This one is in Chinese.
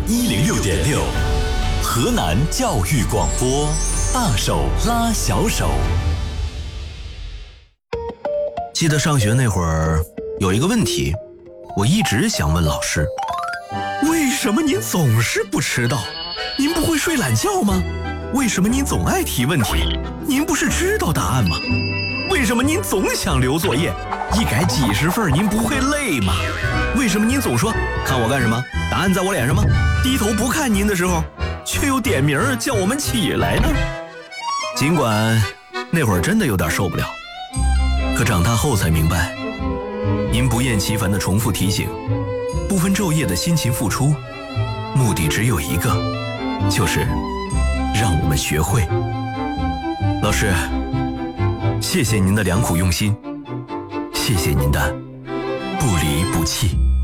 106.6，河南教育广播，大手拉小手。 记得上学那会儿，有一个问题，我一直想问老师：为什么您总是不迟到？您不会睡懒觉吗？为什么您总爱提问题？您不是知道答案吗？为什么您总想留作业？一改几十份您不会累吗？为什么您总说看我干什么？答案在我脸上吗？低头不看您的时候，却又点名叫我们起来呢？尽管那会儿真的有点受不了，可长大后才明白，您不厌其烦地重复提醒，不分昼夜的辛勤付出，目的只有一个，就是让我们学会。老师，谢谢您的良苦用心，谢谢您的不离不弃。